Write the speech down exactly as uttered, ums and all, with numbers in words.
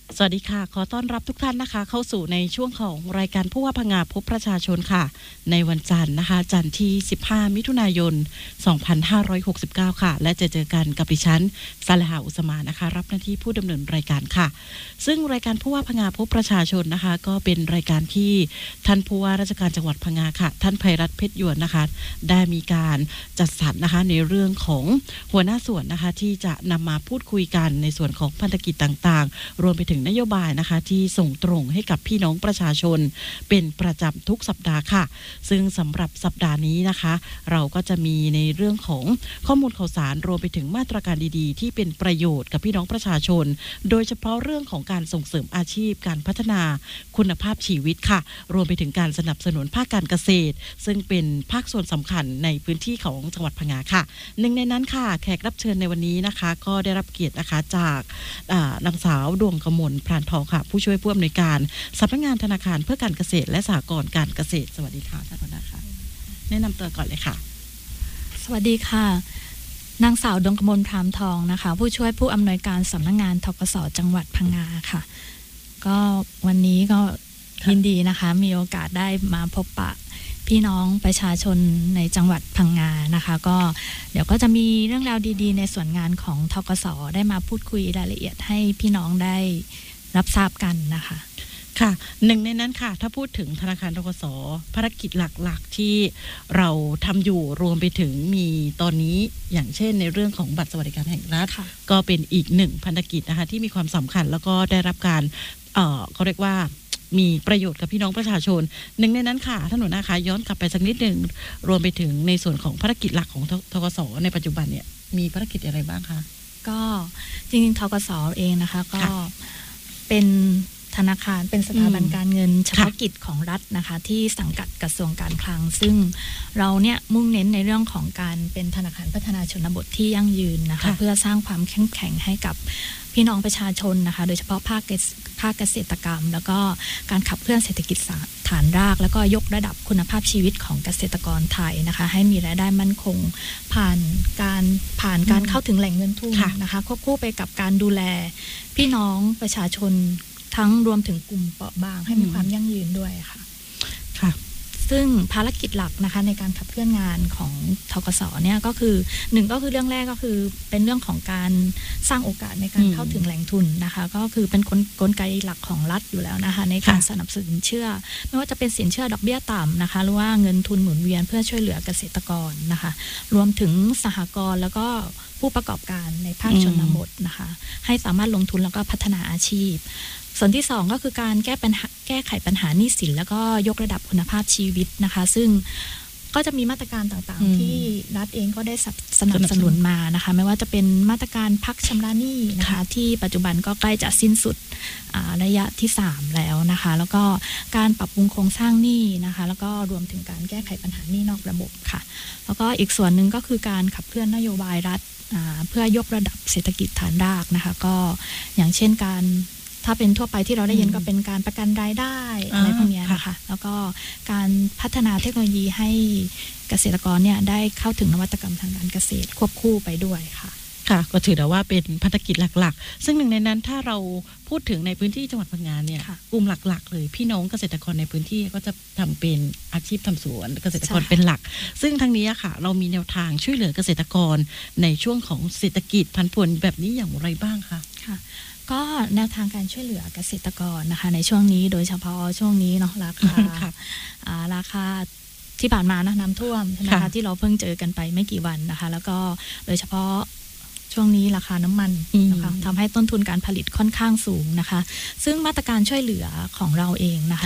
สวัสดีค่ะขอต้อนรับทุกท่านนะคะเข้าสู่ในช่วงของรายการผู้ว่าพังงาพบประชาชนค่ะในวันจันทร์นะคะจันทร์ที่สิบห้ามิถุนายนสองพันห้าร้อยหกสิบเก้าค่ะและจะเจอกันกับดิฉันซาลาฮาอุสมานะคะรับหน้าที่ผู้ดำเนินรายการค่ะซึ่งรายการผู้ว่าพังงาพบประชาชนนะคะก็เป็นรายการที่ท่านผู้ว่าราชการจังหวัดพังงาค่ะท่านไพรัตน์เพชรหยวนนะคะได้มีการจัดสรรนะคะในเรื่องของหัวหน้าส่วนนะคะที่จะนำมาพูดคุยกันในส่วนของพันธกิจต่างๆรวมไปถึงนโยบายนะคะที่ส่งตรงให้กับพี่น้องประชาชนเป็นประจำทุกสัปดาห์ค่ะซึ่งสำหรับสัปดาห์นี้นะคะเราก็จะมีในเรื่องของข้อมูลข่าวสารรวมไปถึงมาตรการดีๆที่เป็นประโยชน์กับพี่น้องประชาชนโดยเฉพาะเรื่องของการส่งเสริมอาชีพการพัฒนาคุณภาพชีวิตค่ะรวมไปถึงการสนับสนุนภาคการเกษตรซึ่งเป็นภาคส่วนสำคัญในพื้นที่ของจังหวัดพังงาค่ะหนึ่งในนั้นค่ะแขกรับเชิญในวันนี้นะคะก็ได้รับเกียรตินะคะจากนางสาวดวงกมลพรานทองค่ะผู้ช่วยผู้อำนวยการสำนักงานธนาคารเพื่อการเกษตรและสหกรณ์การเกษตรสวัสดีค่ะท่านหัวหน้าค่ะแนะนำตัวก่อนเลยค่ะสวัสดีค่ะนางสาวดวงกมลพรามทองนะคะผู้ช่วยผู้อำนวยการสำนักงานธกส.จังหวัดพังงาค่ะก็วันนี้ก็ยินดีนะคะมีโอกาสได้มาพบปะพี่น้องประชาชนในจังหวัดพังงานะคะก็เดี๋ยวก็จะมีเรื่องราวดีๆในส่วนงานของธกส.ได้มาพูดคุยรายละเอียดให้พี่น้องได้รับทราบกันนะคะค่ะหนึ่งในนั้นค่ะถ้าพูดถึงธนาคารธกส.ภารกิจหลักๆที่เราทำอยู่รวมไปถึงมีตอนนี้อย่างเช่นในเรื่องของบัตรสวัสดิการแห่งรัฐก็เป็นอีกหนึ่งพันธกิจนะคะที่มีความสำคัญแล้วก็ได้รับการเอ่อเขาเรียกว่ามีประโยชน์กับพี่น้องประชาชนหนึ่งในนั้นค่ะท่านหัวหน้าคะย้อนกลับไปสักนิดหนึ่งรวมไปถึงในส่วนของภารกิจหลักของธกส.ในปัจจุบันเนี่ยมีภารกิจอะไรบ้างคะก็จริงๆธกส.เองนะคะก็เป็นธนาคารเป็นสถาบันการเงินเฉพาะกิจของรัฐนะคะที่สังกัดกระทรวงการคลังซึ่งเราเนี่ยมุ่งเน้นในเรื่องของการเป็นธนาคารพัฒนาชนบทที่ยั่งยืนนะคะเพื่อสร้างความเข้มแข็งให้กับพี่น้องประชาชนนะคะโดยเฉพาะภาคภาคเกษตรกรรมแล้วก็การขับเคลื่อนเศรษฐกิจฐานรากแล้วก็ยกระดับคุณภาพชีวิตของเกษตรกรไทยนะคะให้มีรายได้มั่นคงผ่านการผ่านการเข้าถึงแหล่งเงินทุนนะคะควบคู่ไปกับการดูแลพี่น้องประชาชนทั้งรวมถึงกลุ่มเปราะบางให้มีความยั่งยืนด้วยค่ะค่ะซึ่งภารกิจหลักนะคะในการขับเคลื่อนงานของธกส.เนี่ยก็คือหนึ่งก็คือเรื่องแรกก็คือเป็นเรื่องของการสร้างโอกาสในการเข้าถึงแหล่งทุนนะคะก็คือเป็นกลกลไกหลักของรัฐอยู่แล้วนะคะในการสนับสนุนเชื่อไม่ว่าจะเป็นสินเชื่อดอกเบี้ยต่ำนะคะหรือว่าเงินทุนหมุนเวียนเพื่อช่วยเหลือเกษตรกรนะคะรวมถึงสหกรณ์แล้วก็ผู้ประกอบการในภาคชนบทนะคะให้สามารถลงทุนแล้วก็พัฒนาอาชีพส่วนที่สองก็คือการแก้ปัญหาแก้ไขปัญหาหนี้สินแล้วก็ยกระดับคุณภาพชีวิตนะคะซึ่งก็จะมีมาตรการต่างๆที่รัฐเองก็ได้สนับสนุนมานะคะไม่ว่าจะเป็นมาตรการพักชำระหนี้นะคะที่ปัจจุบันก็ใกล้จะสิ้นสุดระยะที่สามแล้วนะคะแล้วก็การปรับปรุงโครงสร้างหนี้นะคะแล้วก็รวมถึงการแก้ไขปัญหาหนี้นอกระบบค่ะแล้วก็อีกส่วนหนึ่งก็คือการขับเคลื่อนนโยบายรัฐเพื่อยกระดับเศรษฐกิจฐานรากนะคะก็อย่างเช่นการถ้าเป็นทั่วไปที่เราได้ยินก็เป็นการประกันรายได้อะไรพวกนี้นะคะแล้วก็การพัฒนาเทคโนโลยีให้เกษตรกรเนี่ยได้เข้าถึงนวัตกรรมทางการเกษตรควบคู่ไปด้วยค่ะค่ะก็ถือได้ว่าเป็นภารกิจหลักๆซึ่งหนึ่งในนั้นถ้าเราพูดถึงในพื้นที่จังหวัดพังงาเนี่ยกลุ่มหลักๆเลยพี่น้องเกษตรกรในพื้นที่ก็จะทำเป็นอาชีพทำสวนเกษตรกรเป็นหลักซึ่งทั้งนี้ค่ะเรามีแนวทางช่วยเหลือเกษตรกรในช่วงของเศรษฐกิจผันผวนแบบนี้อย่างไรบ้างคะค่ะก็แนวทางการช่วยเหลือเกษตรกรนะคะในช่วงนี้โดยเฉพาะช่วงนี้เนาะราคาราคาที่ผ่านมานะน้ำท่วมใช่ไหมคะที่เราเพิ่งเจอกันไปไม่กี่วันนะคะแล้วก็โดยเฉพาะช่วงนี้ราคาน้ำมันนะคะทำให้ต้นทุนการผลิตค่อนข้างสูงนะคะซึ่งมาตรการช่วยเหลือของเราเองนะคะ